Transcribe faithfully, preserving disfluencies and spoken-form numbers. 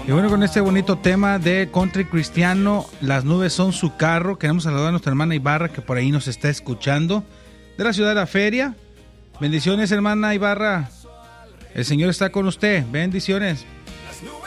Y bueno, con este bonito tema de country cristiano, las nubes son su carro, queremos saludar a nuestra hermana Ibarra, que por ahí nos está escuchando, de la ciudad de la Feria. Bendiciones, hermana Ibarra. El Señor está con usted. Bendiciones.